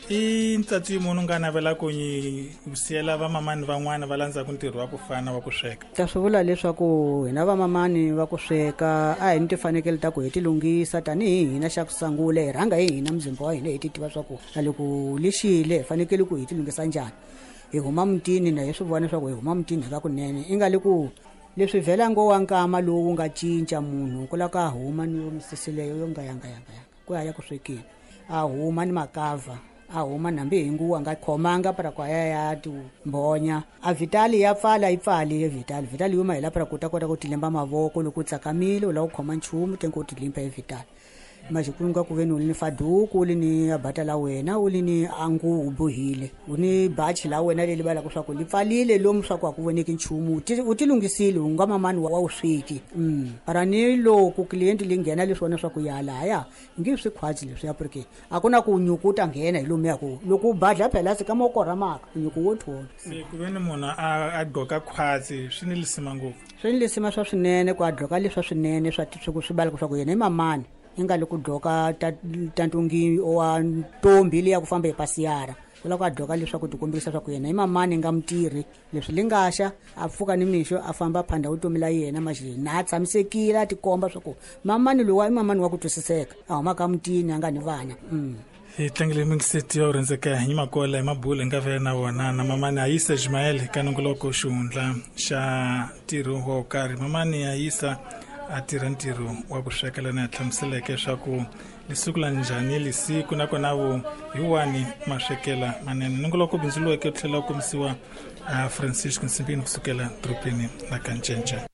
I ntsatsi munhu nga navela ku siela vamamani van'wana va landzaka ntirho wa ku fana wa ku sweka. Ta swi vula leswaku hina vamamani va ku sweka a hi ni ti fanekele ta ku hi ti lunghisa tanihi hina xa ku sangula hi rhanga hi hina muzimba wa hina hi ti tiva swa ku loko lixile hi fanekele ku hi ti lunghisa njhani. Hi huma mutini na hi swi vona swa ku hi huma mutini ka kunene i nga le ku leswi vhela ngo wa nkama lowu nga cinca munhu ku la ka huma ni yo misisileyo yo nga yanga ku ya ku swekeni a huma ni makava a huma nambe hingu nga khomanga para kwa ya ti mbonya a vitali ya pfala yi pfali vitali yuma hila para kota ku tilemba mavoko loko tsakamile u la ku khoma nchumu tenko u tilimpa vitali majikunga ku veni ni faduku uli ni abata la wena uli ni angu ubohile uni bachi la wena leli bala ku swa ku lipfalile lomu swa ku akuvoneki nchumu u tilungisile u nga mamani wa uswiki para ni loko client lingena leswona swa ku yala haya ngi swi khwazi leswi ya porque akuna ku nyukuta nghena hi lomu yako loko badla phela se kama ukora maka nyuku wo thona ku veni munhu a gqoka khwazi swi ni lisima ngopfu swi ni lisima swa swinene ku adloka leswa swinene swa swi bala ku swa ku yena i mamani inga le ku dloka tantungi wa ntombi leya ku famba hi pasiyara ku la ku adloka leswaku ti kombisa swa ku yena i mamani nga mutirhi leswi lingaxa a pfuka ni mixo a famba phanda vutomi la yena maxi na tshamisekile a tikomba swa ku mamani lowa i mamani wa ku twisiseka a huma ka mutini a nga ni vana hi tlangile mingiseti yo rhandzeka hi makola hi mabulu nga ve na wona na mamani Ayisa Ismail ka nongoloko xihundla xa ntirho wo karhi mamani Ayisa a tirha ntirho wa ku sweka lana hlamuseleke swa ku lisuku la njhani lisiku nakona hi wani maswekela manene nongoloko bindzuluweke u tlhela u kombisiwa Francisco Nsimbini kusukela dropini la Kancenca.